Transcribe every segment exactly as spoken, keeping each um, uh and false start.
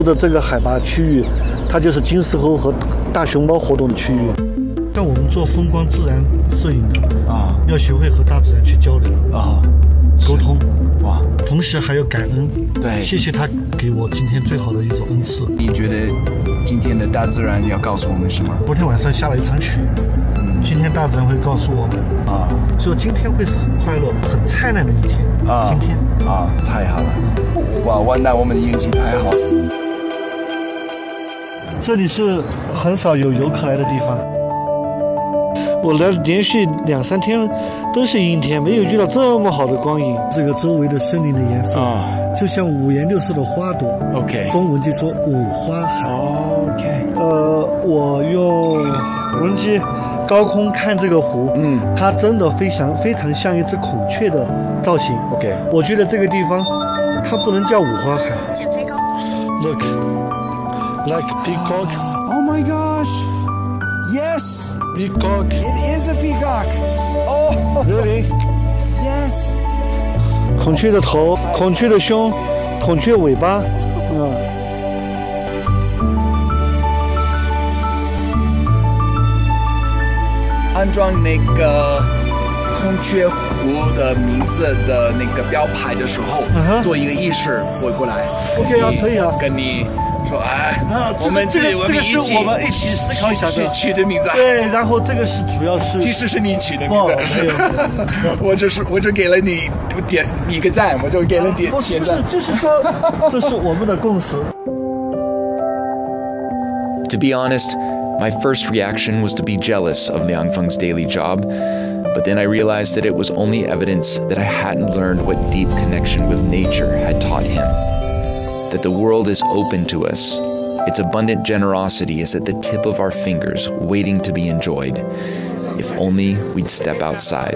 的这个海拔区域，它就是金丝猴和大熊猫活动的区域。像我们做风光自然摄影的啊，要学会和大自然去交流啊，沟通哇，同时还要感恩。对，谢谢他给我今天最好的一种恩赐。 你觉得今天的大自然要告诉我们什么？ 昨天晚上下了一场雪，嗯，今天大自然会告诉我们啊，所以今天会是很快乐、很灿烂的一天啊。今天啊，太好了！哇哇，那我们的运气太好。 这里是很少有游客来的地方。我来连续两三天都是阴天，没有遇到这么好的光影。这个周围的森林的颜色啊，就像五颜六色的花朵。OK， 中文就说五花海。OK， 呃，我用无人机高空看这个湖，嗯，它真的非常非常像一只孔雀的造型。OK， 我觉得这个地方它不能叫五花海。减肥高。Look, like peacock. Oh my gosh. Yes. Peacock. It is a peacock. Oh, really? Yes. 孔雀的头，孔雀的胸，孔雀尾巴，嗯。 安装那个孔雀湖的名字的那个标牌的时候， uh-huh. 做一个仪式，我过来。 OK 啊，可以啊， 跟你。说哎，啊、 我们这个这个是我们一起思考一下的取的名字。 对，然后这个是主要是， 其实是你取的名字。我只是我只给了你点一个赞，我就给了点点赞。 就是说，这是我们的共识。 To be honest, my first reaction was to be jealous of Liang Feng's daily job, but then I realized that it was only evidence that I hadn't learned what deep connection with nature had taught him. That the world is open to us. Its abundant generosity is at the tip of our fingers, waiting to be enjoyed. If only we'd step outside.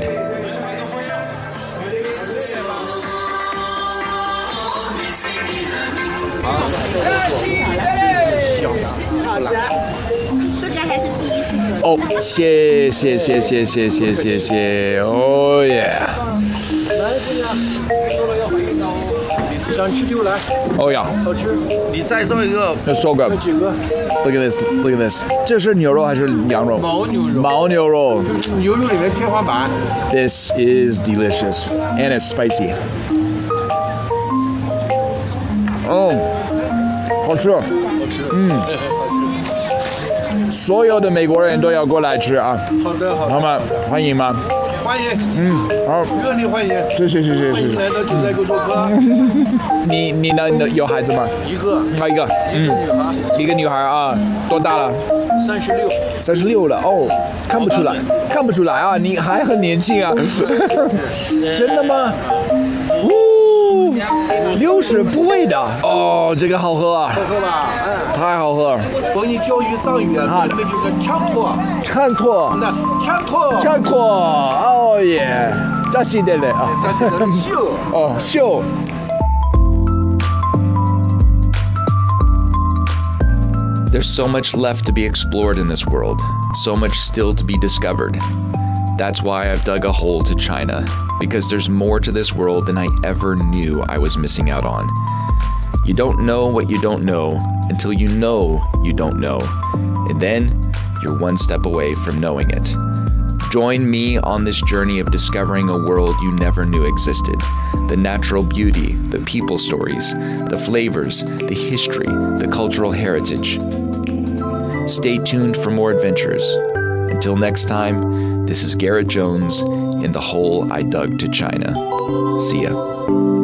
这个还是第一次。 哦，谢谢谢谢谢谢谢谢，哦耶！ 想吃就来。 哦呀， 好吃。你再做一个。 再说个。 几个 ？Look at this! Look at this! 这是牛肉还是羊肉？ 牦牛肉。 牦牛肉。 牛肉里面天花板。 This is delicious and it's spicy. 哦，好吃。好吃。嗯。所有的美国人都要过来吃啊！ 好的，好的。 好吗？欢迎吗？ 欢迎。 嗯，好。 热烈欢迎。 是是是是是。 欢迎来到九寨沟做客。 你你呢？有孩子吗？ 一个。 啊，一个。 一个女孩。 一个女孩啊，多大了？ 三十六。 三十六了哦，看不出来，看不出来啊，你还很年轻啊。真的吗？哦，六十不会的哦，这个好喝啊。 好喝吧？哎， 太好喝了。 帮你教育藏语啊，那个就是枪托。 枪托。 那枪托。 枪托，哦耶，扎西的嘞啊。 扎西的秀。 哦，秀。There's so much left to be explored in this world, so much still to be discovered. That's why I've dug a hole to China, because there's more to this world than I ever knew I was missing out on. You don't know what you don't know until you know you don't know, and then you're one step away from knowing it. Join me on this journey of discovering a world you never knew existed. The natural beauty, the people stories, the flavors, the history, the cultural heritage. Stay tuned for more adventures. Until next time, this is Garrett Jones in the hole I dug to China. See ya.